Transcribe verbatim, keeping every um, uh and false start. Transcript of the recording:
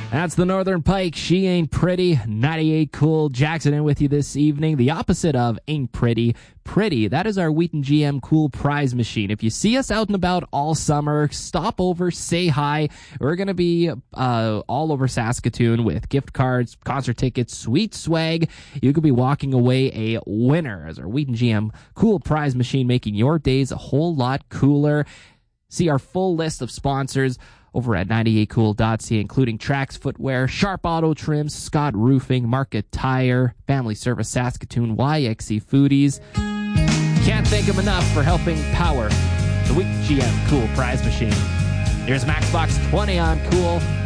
That's the Northern Pike. She ain't pretty. ninety-eight Cool. Jackson in with you this evening. The opposite of ain't pretty. Pretty. That is our Wheaton G M Cool Prize Machine. If you see us out and about all summer, stop over, say hi. We're going to be uh, all over Saskatoon with gift cards, concert tickets, sweet swag. You could be walking away a winner as our Wheaton G M Cool Prize Machine, making your days a whole lot cooler. See our full list of sponsors over at ninety-eight cool dot c a, including Trax Footwear, Sharp Auto Trims, Scott Roofing, Market Tire, Family Service Saskatoon, Y X C Foodies. Can't thank them enough for helping power the Wheaton G M Cool Prize Machine. Here's Maxbox twenty on Cool.